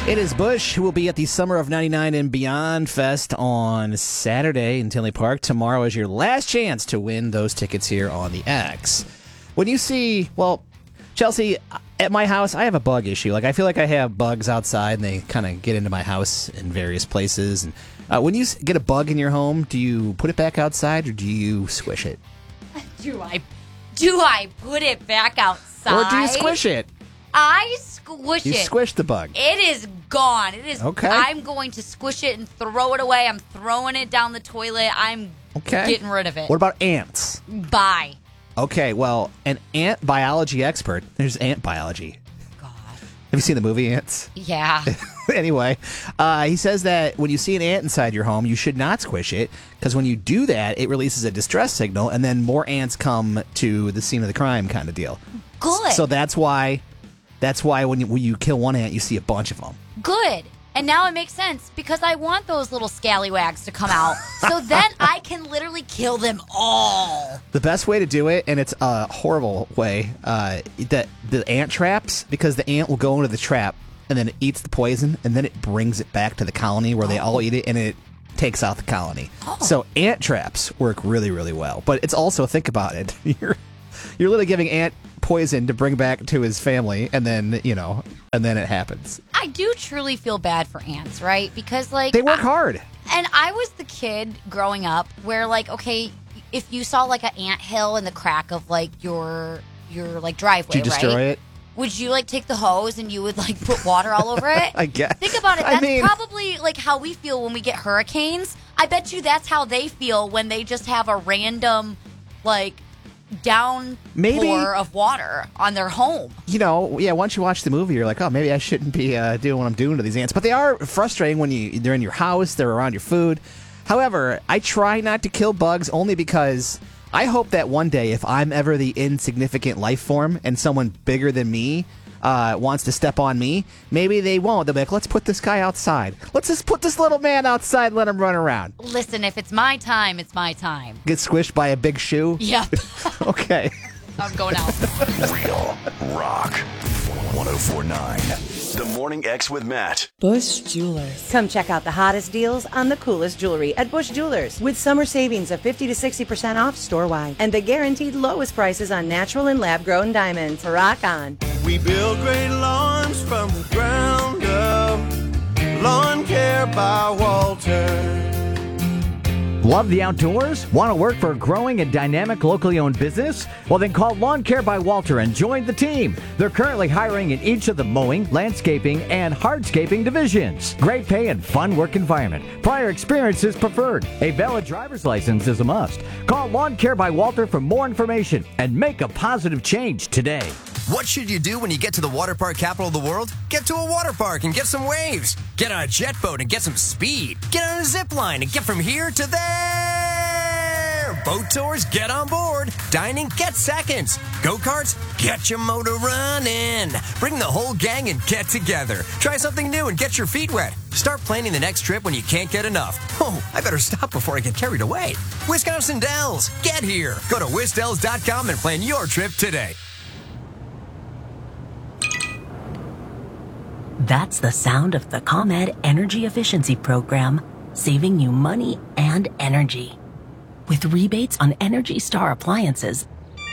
It is Bush, who will be at the Summer of 99 and Beyond Fest on Saturday in Tinley Park. Tomorrow is your last chance to win those tickets here on the X. When you see, well, Chelsea, at my house, I have a bug issue. Like, I feel like I have bugs outside, and they kind of get into my house in various places. And when you get a bug in your home, do you put it back outside, or do you squish it? Do I put it back outside? Or do you squish it? I squish it. You squish the bug. It is gone. It is. Okay. I'm going to squish it and throw it away. I'm throwing it down the toilet. I'm getting rid of it. What about ants? Bye. Okay, well, an ant biology expert. There's ant biology. God. Have you seen the movie Ants? Yeah. Anyway, he says that when you see an ant inside your home, you should not squish it, because when you do that, it releases a distress signal, and then more ants come to the scene of the crime kind of deal. Good. So that's why when you kill one ant, you see a bunch of them. Good. And now it makes sense, because I want those little scallywags to come out, so then I can literally kill them all. The best way to do it, and it's a horrible way, the ant traps, because the ant will go into the trap, and then it eats the poison, and then it brings it back to the colony where they all eat it, and it takes out the colony. Oh. So ant traps work really, really well. But it's also, think about it, you're literally giving ant poison to bring back to his family, and then, and then it happens. I do truly feel bad for ants, right? Because, they work hard. And I was the kid growing up where, okay, if you saw, an ant hill in the crack of, your driveway, Did you destroy it? Would you, take the hose and you would, put water all over it? I guess. Think about it. That's probably, how we feel when we get hurricanes. I bet you that's how they feel when they just have a random, downpour of water on their home. Once you watch the movie, you're like, oh, maybe I shouldn't be doing what I'm doing to these ants. But they are frustrating when they're in your house, they're around your food. However, I try not to kill bugs only because I hope that one day, if I'm ever the insignificant life form and someone bigger than me wants to step on me, maybe they won't. They'll be like, let's put this guy outside. Let's just put this little man outside and let him run around. Listen, if it's my time, it's my time. Get squished by a big shoe? Yep. Okay. I'm going out. Real Rock 104.9. The Morning X with Matt. Bush Jewelers. Come check out the hottest deals on the coolest jewelry at Bush Jewelers, with summer savings of 50 to 60% off store-wide, and the guaranteed lowest prices on natural and lab-grown diamonds. Rock on. We build great lawns from the ground up. Lawn Care by Walter. Love the outdoors? Want to work for a growing and dynamic locally owned business? Well, then call Lawn Care by Walter and join the team. They're currently hiring in each of the mowing, landscaping, and hardscaping divisions. Great pay and fun work environment. Prior experience is preferred. A valid driver's license is a must. Call Lawn Care by Walter for more information and make a positive change today. What should you do when you get to the water park capital of the world? Get to a water park and get some waves. Get on a jet boat and get some speed. Get on a zip line and get from here to there. Boat tours, get on board. Dining, get seconds. Go-karts, get your motor running. Bring the whole gang and get together. Try something new and get your feet wet. Start planning the next trip when you can't get enough. Oh, I better stop before I get carried away. Wisconsin Dells, get here. Go to wisdells.com and plan your trip today. That's the sound of the ComEd Energy Efficiency Program, saving you money and energy. With rebates on Energy Star appliances,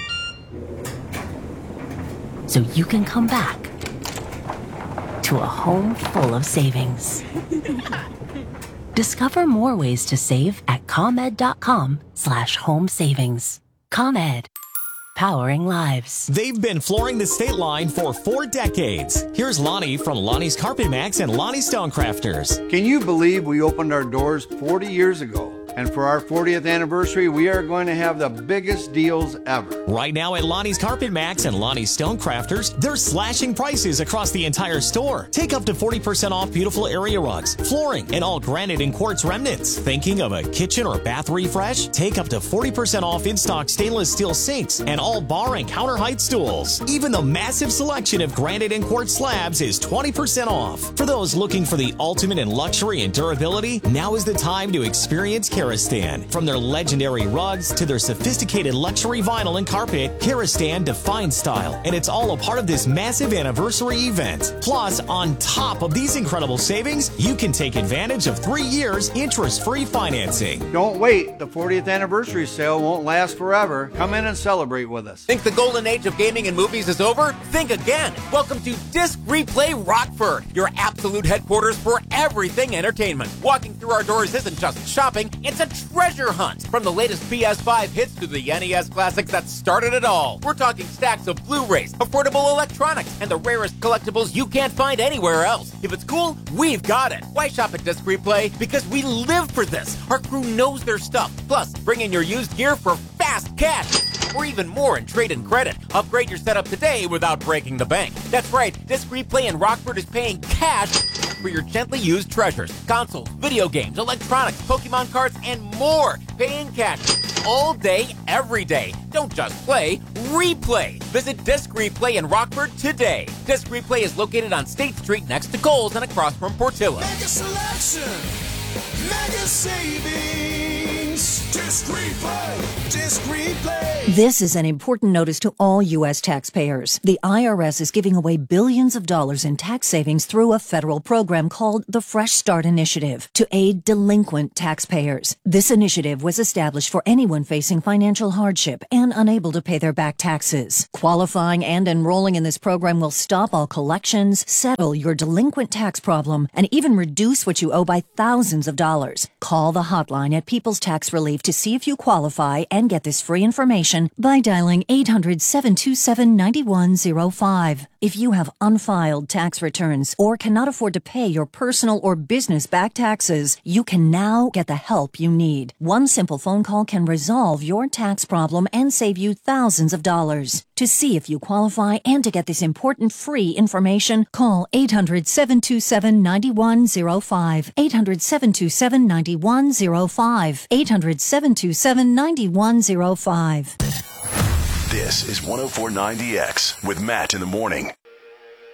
so you can come back to a home full of savings. Discover more ways to save at ComEd.com/home savings. ComEd. Powering lives. They've been flooring the state line for 4 decades. Here's Lonnie from Lonnie's Carpet Max and Lonnie Stonecrafters. Can you believe we opened our doors 40 years ago? And for our 40th anniversary, we are going to have the biggest deals ever. Right now at Lonnie's Carpet Max and Lonnie's Stonecrafters, they're slashing prices across the entire store. Take up to 40% off beautiful area rugs, flooring, and all granite and quartz remnants. Thinking of a kitchen or bath refresh? Take up to 40% off in-stock stainless steel sinks and all bar and counter height stools. Even the massive selection of granite and quartz slabs is 20% off. For those looking for the ultimate in luxury and durability, now is the time to experience Karastan. From their legendary rugs to their sophisticated luxury vinyl and carpet, Karastan defines style, and it's all a part of this massive anniversary event. Plus, on top of these incredible savings, you can take advantage of 3 years interest-free financing. Don't wait. The 40th anniversary sale won't last forever. Come in and celebrate with us. Think the golden age of gaming and movies is over? Think again. Welcome to Disc Replay Rockford, your absolute headquarters for everything entertainment. Walking through our doors isn't just shopping, it's a treasure hunt. From the latest PS5 hits to the NES classics that started it all. We're talking stacks of Blu-rays, affordable electronics, and the rarest collectibles you can't find anywhere else. If it's cool, we've got it. Why shop at Disc Replay? Because we live for this. Our crew knows their stuff. Plus, bring in your used gear for fast cash. Or even more in trade and credit. Upgrade your setup today without breaking the bank. That's right, Disc Replay in Rockford is paying cash for your gently used treasures. Consoles, video games, electronics, Pokemon cards, and more. Paying cash all day, every day. Don't just play, replay. Visit Disc Replay in Rockford today. Disc Replay is located on State Street next to Kohl's and across from Portillo. Mega selection, mega savings. Disc Replay, Disc Replay. This is an important notice to all U.S. taxpayers. The IRS is giving away billions of dollars in tax savings through a federal program called the Fresh Start Initiative to aid delinquent taxpayers. This initiative was established for anyone facing financial hardship and unable to pay their back taxes. Qualifying and enrolling in this program will stop all collections, settle your delinquent tax problem, and even reduce what you owe by thousands of dollars. Call the hotline at People's Tax Relief to see if you qualify and get this free information by dialing 800-727-9105. If you have unfiled tax returns or cannot afford to pay your personal or business back taxes, you can now get the help you need. One simple phone call can resolve your tax problem and save you thousands of dollars. To see if you qualify and to get this important free information, call 800-727-9105. 800-727-9105. 800-727-9105. This is 104.9 DX with Matt in the morning.